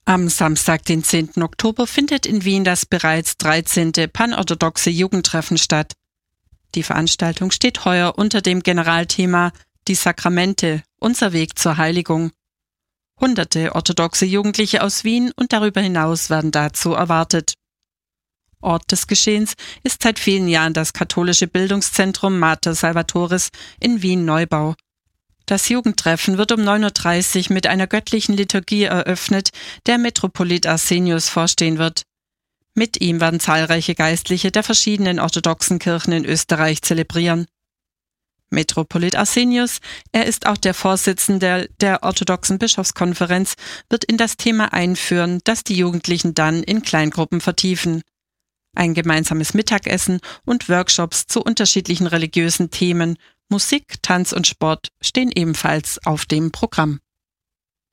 Am Samstag, den 10. Oktober, findet in Wien das bereits 13. panorthodoxe Jugendtreffen statt. Die Veranstaltung steht heuer unter dem Generalthema Die Sakramente, unser Weg zur Heiligung. Hunderte orthodoxe Jugendliche aus Wien und darüber hinaus werden dazu erwartet. Ort des Geschehens ist seit vielen Jahren das katholische Bildungszentrum Mater Salvatoris in Wien-Neubau. Das Jugendtreffen wird um 9.30 Uhr mit einer göttlichen Liturgie eröffnet, der Metropolit Arsenius vorstehen wird. Mit ihm werden zahlreiche Geistliche der verschiedenen orthodoxen Kirchen in Österreich zelebrieren. Metropolit Arsenius, er ist auch der Vorsitzende der orthodoxen Bischofskonferenz, wird in das Thema einführen, das die Jugendlichen dann in Kleingruppen vertiefen. Ein gemeinsames Mittagessen und Workshops zu unterschiedlichen religiösen Themen, Musik, Tanz und Sport stehen ebenfalls auf dem Programm.